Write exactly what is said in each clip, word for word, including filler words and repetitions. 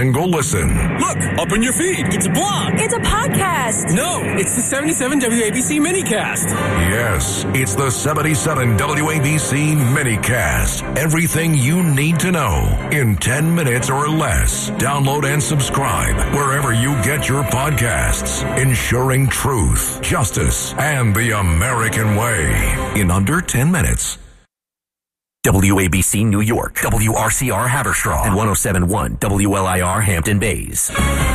And go listen. Look, up in your feed. It's a blog. It's a podcast. No, it's the seventy-seven W A B C minicast. Yes, it's the seventy-seven W A B C minicast. Everything you need to know in ten minutes or less. Download and subscribe wherever you get your podcasts. Ensuring truth, justice, and the American way in under ten minutes. W A B C New York, W R C R Haverstraw, and one oh seven point one W L I R Hampton Bays.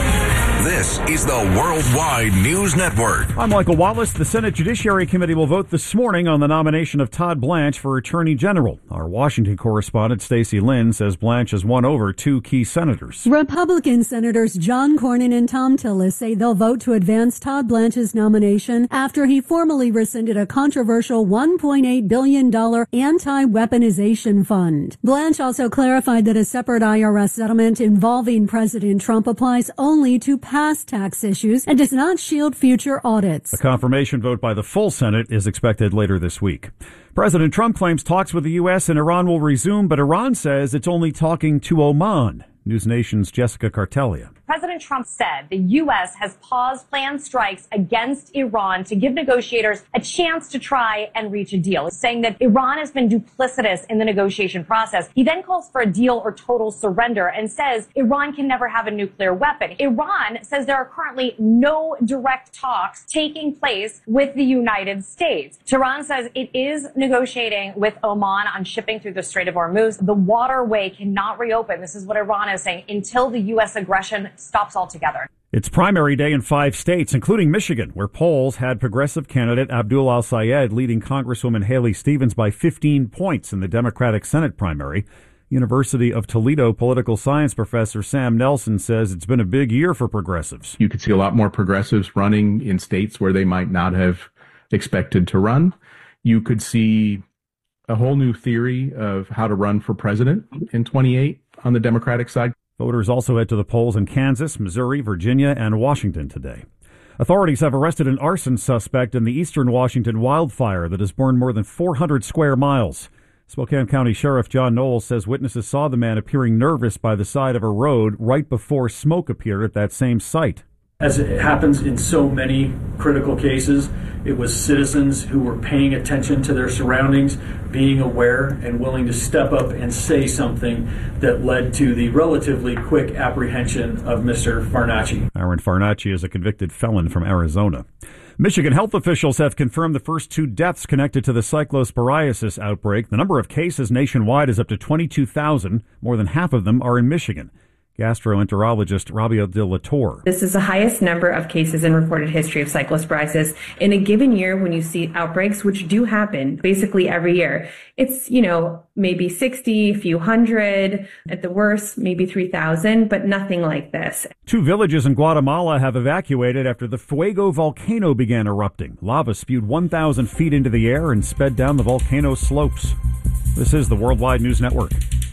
This is the Worldwide News Network. I'm Michael Wallace. The Senate Judiciary Committee will vote this morning on the nomination of Todd Blanche for Attorney General. Our Washington correspondent Stacey Lynn says Blanche has won over two key senators. Republican Senators John Cornyn and Thom Tillis say they'll vote to advance Todd Blanche's nomination after he formally rescinded a controversial one point eight billion dollars anti-weaponization fund. Blanche also clarified that a separate I R S settlement involving President Trump applies only to past tax issues and does not shield future audits. A confirmation vote by the full Senate is expected later this week. President Trump claims talks with the U S and Iran will resume, but Iran says it's only talking to Oman. News Nation's Jessica Cartelia. President Trump said the U S has paused planned strikes against Iran to give negotiators a chance to try and reach a deal, saying that Iran has been duplicitous in the negotiation process. He then calls for a deal or total surrender and says Iran can never have a nuclear weapon. Iran says there are currently no direct talks taking place with the United States. Tehran says it is negotiating with Oman on shipping through the Strait of Hormuz. The waterway cannot reopen. This is what Iran is saying until the U S aggression stops altogether. It's primary day in five states, including Michigan, where polls had progressive candidate Abdul Al-Sayed leading Congresswoman Haley Stevens by fifteen points in the Democratic Senate primary. University of Toledo political science professor Sam Nelson says it's been a big year for progressives. You could see a lot more progressives running in states where they might not have expected to run. You could see a whole new theory of how to run for president in twenty-eight on the Democratic side. Voters also head to the polls in Kansas, Missouri, Virginia, and Washington today. Authorities have arrested an arson suspect in the eastern Washington wildfire that has burned more than four hundred square miles. Spokane County Sheriff John Knowles says witnesses saw the man appearing nervous by the side of a road right before smoke appeared at that same site. As it happens in so many critical cases, it was citizens who were paying attention to their surroundings, being aware and willing to step up and say something that led to the relatively quick apprehension of Mister Farnacci. Aaron Farnacci is a convicted felon from Arizona. Michigan health officials have confirmed the first two deaths connected to the cyclosporiasis outbreak. The number of cases nationwide is up to twenty-two thousand. More than half of them are in Michigan. Gastroenterologist Rabia De La Torre. This is the highest number of cases in recorded history of cyclosporiasis in a given year when you see outbreaks, which do happen basically every year. It's, you know, maybe sixty, a few hundred, at the worst, maybe three thousand, but nothing like this. Two villages in Guatemala have evacuated after the Fuego volcano began erupting. Lava spewed one thousand feet into the air and sped down the volcano's slopes. This is the Worldwide News Network.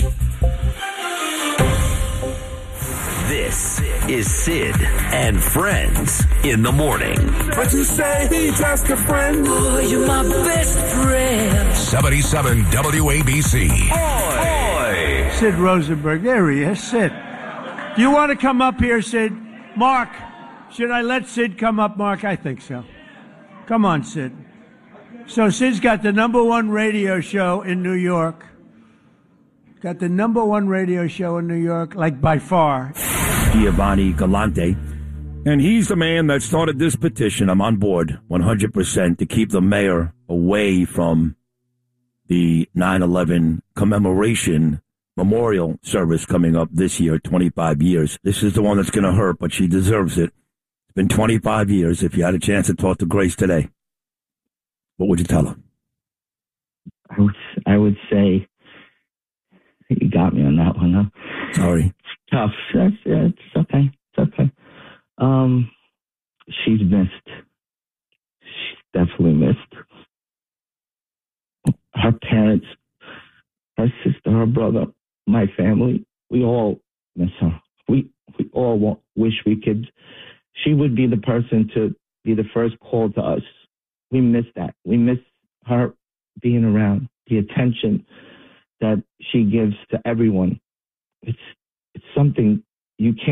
This is Sid and Friends in the morning. But you say he's just a friend. Oh, you're my best friend. seventy-seven W A B C. Oi! Sid Rosenberg. There he is, Sid. Do you want to come up here, Sid? Mark, should I let Sid come up, Mark? I think so. Come on, Sid. So Sid's got the number one radio show in New York. Got the number one radio show in New York, like by far. Giovanni Galante. And he's the man that started this petition. I'm on board one hundred percent to keep the mayor away from the nine eleven commemoration memorial service coming up this year, twenty-five years. This is the one that's going to hurt, but she deserves it. It's been twenty-five years. If you had a chance to talk to Grace today, what would you tell her? I would, I would say, you got me on that one, huh? Sorry. Tough. That's, yeah, it's okay. It's okay. Um, she's missed. She's definitely missed. Her parents, her sister, her brother, my family, we all miss her. We we all want, wish we could. She would be the person to be the first call to us. We miss that. We miss her being around, the attention that she gives to everyone. It's it's something you can't